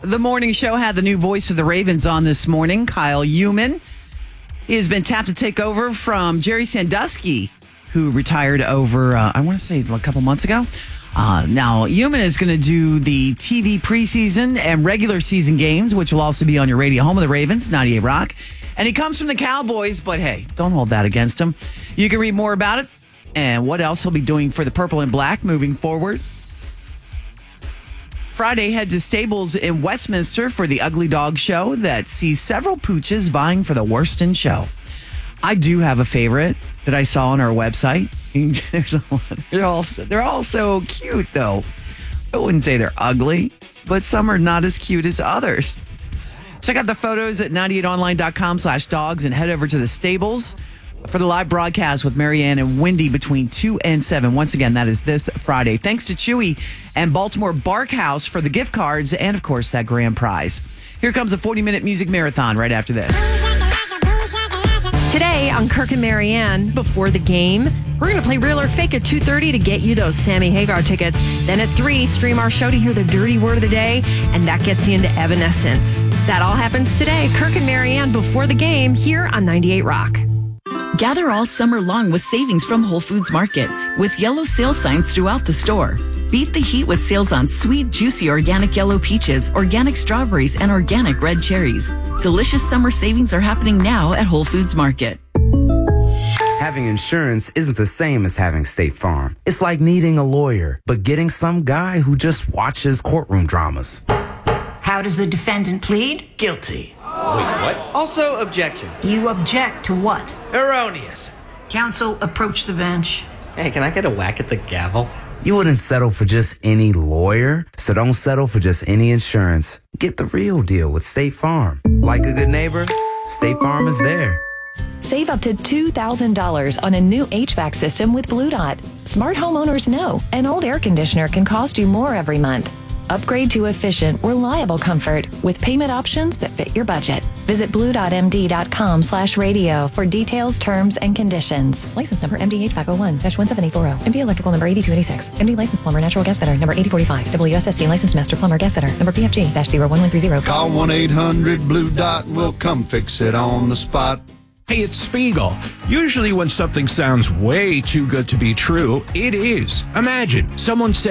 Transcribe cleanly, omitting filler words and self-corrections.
The morning show had the new voice of the Ravens on this morning, Kyle Uman. He has been tapped to take over from Jerry Sandusky, who retired over, I want to say a couple months ago. Now, Uman is going to do the TV preseason and regular season games, which will also be on your radio home of the Ravens, 98 Rock. And he comes from the Cowboys, but hey, don't hold that against him. You can read more about it and what else he'll be doing for the Purple and Black moving forward. Friday, head to Stables in Westminster for the Ugly Dog Show that sees several pooches vying for the Worston Show. I do have a favorite that I saw on our website. There's a lot. They're all so cute, though. I wouldn't say they're ugly, but some are not as cute as others. Check out the photos at 98online.com/dogs and head over to the Stables for the live broadcast with Marianne and Wendy between 2 and 7. Once again, that is this Friday. Thanks to Chewy and Baltimore Bark House for the gift cards and, of course, that grand prize. Here comes a 40-minute music marathon right after this. Today on Kirk and Marianne, before the game, we're going to play Real or Fake at 2:30 to get you those Sammy Hagar tickets. Then at 3, stream our show to hear the dirty word of the day, and that gets you into Evanescence. That all happens today. Kirk and Marianne before the game here on 98 Rock. Gather all summer long with savings from Whole Foods Market with yellow sale signs throughout the store. Beat the heat with sales on sweet, juicy organic yellow peaches, organic strawberries, and organic red cherries. Delicious summer savings are happening now at Whole Foods Market. Having insurance isn't the same as having State Farm. It's like needing a lawyer, but getting some guy who just watches courtroom dramas. How does the defendant plead? Guilty. Wait, what? Also, objection. You object to what? Erroneous. Counsel, approach the bench. Hey, can I get a whack at the gavel? You wouldn't settle for just any lawyer, so don't settle for just any insurance. Get the real deal with State Farm. Like a good neighbor, State Farm is there. Save up to $2,000 on a new HVAC system with Blue Dot. Smart homeowners know an old air conditioner can cost you more every month. Upgrade to efficient, reliable comfort with payment options that fit your budget. Visit blue.md.com/radio for details, terms, and conditions. License number MD HVAC 01-17840. MD electrical number 8286. MD license plumber natural gas fitter number 8045. WSSC license master plumber gas fitter number PFG-01130. Call 1-800-BLUE-DOT and we'll come fix it on the spot. Hey, it's Spiegel. Usually when something sounds way too good to be true, it is. Imagine someone said